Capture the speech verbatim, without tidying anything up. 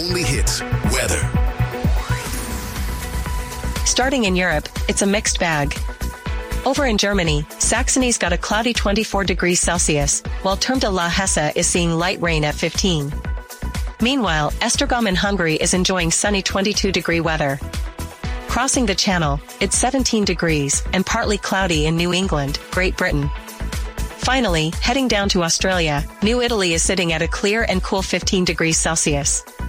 only hits weather. Starting in Europe, it's a mixed bag. Over in Germany, Saxony's got a cloudy twenty-four degrees Celsius, while Turm de la Hesse is seeing light rain at fifteen. Meanwhile, Esztergom in Hungary is enjoying sunny twenty-two degree weather. Crossing the Channel, it's seventeen degrees and partly cloudy in New England, Great Britain. Finally, heading down to Australia, New Italy is sitting at a clear and cool fifteen degrees Celsius.